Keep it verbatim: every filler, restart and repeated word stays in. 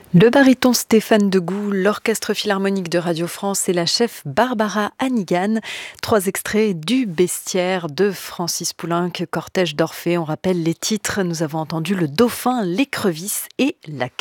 Le baryton Stéphane Degout, l'Orchestre philharmonique de Radio France et la chef Barbara Hannigan. Trois extraits du Bestiaire de Francis Poulenc, Cortège d'Orphée. On rappelle les titres. Nous avons entendu Le Dauphin, l'Écrevisse et la